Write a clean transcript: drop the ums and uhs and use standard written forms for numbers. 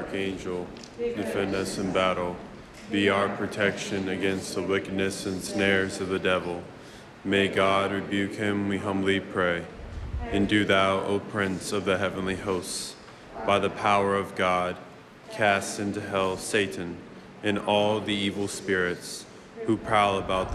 archangel, defend us in battle. Be our protection against the wickedness and snares of the devil. May God rebuke him, we humbly pray. And do thou, O Prince of the heavenly hosts, by the power of God, cast into hell Satan and all the evil spirits who prowl about